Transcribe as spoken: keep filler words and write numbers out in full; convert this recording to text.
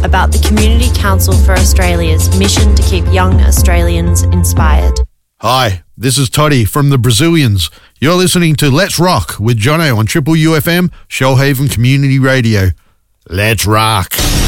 about the Community Council for Australia's mission to keep young Australians inspired. Hi, this is Toddy from the Brazilians. You're listening to Let's Rock with Jono on Triple U F M, Shoalhaven Community Radio. Let's rock.